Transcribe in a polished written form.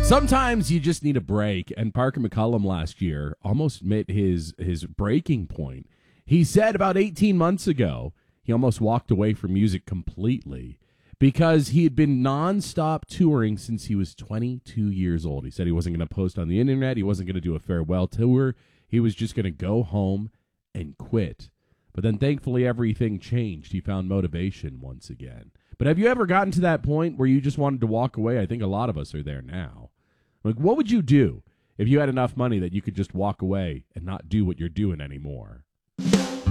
Sometimes you just need a break, and Parker McCullum last year almost met his breaking point. He said about 18 months ago, he almost walked away from music completely because he had been nonstop touring since he was 22 years old. He said he wasn't going to post on the internet. He wasn't going to do a farewell tour. He was just going to go home and quit. But then thankfully everything changed. He found motivation once again. But have you ever gotten to that point where you just wanted to walk away? I think a lot of us are there now. Like, what would you do if you had enough money that you could just walk away and not do what you're doing anymore?